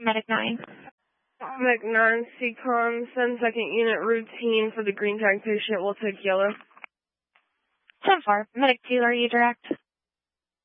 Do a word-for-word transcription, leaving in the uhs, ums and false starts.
Medic nine. Medic nine, C COM, send second unit routine for the green tag patient. We'll take yellow. ten four. Medic two, are you direct?